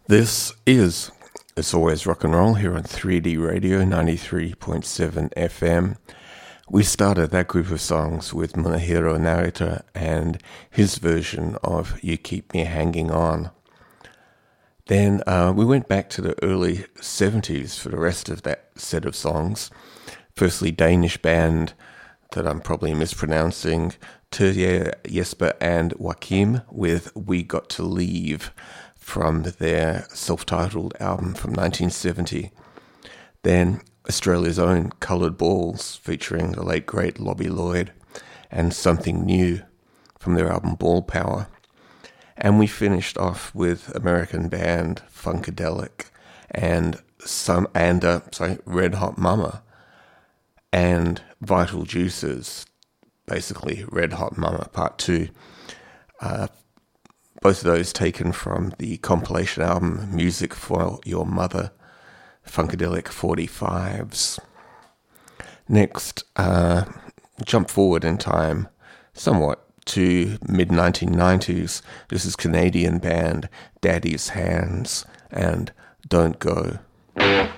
This is It's Always Rock and Roll here on 3D Radio 93.7 FM. We started that group of songs with Munehiro Narita and his version of You Keep Me Hanging On. Then we went back to the early 70s for the rest of that set of songs. Firstly, Danish band that I'm probably mispronouncing, Terje, Jesper and Joachim with We Got to Leave from their self-titled album from 1970. Then Australia's own Coloured Balls featuring the late great Lobby Lloyd and Something New from their album Ball Power. And we finished off with American band Funkadelic and Red Hot Mama and Vital Juices, basically Red Hot Mama Part 2. Both of those taken from the compilation album Music for Your Mother, Funkadelic 45s. Next, jump forward in time somewhat to mid-1990s. This is Canadian band Daddy's Hands and Don't Go.